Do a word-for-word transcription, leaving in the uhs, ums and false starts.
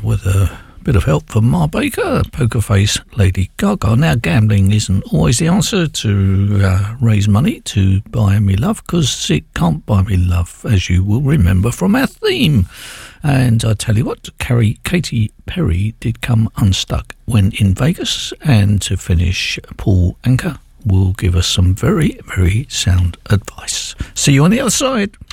with a bit of help from Ma Baker, Poker Face, Lady Gaga. Now, gambling isn't always the answer to uh, raise money to buy me love, because it can't buy me love, as you will remember from our theme. And I tell you what, Carrie, Katy Perry did come unstuck when in Vegas. And to finish, Paul Anka will give us some very, very sound advice. See you on the other side.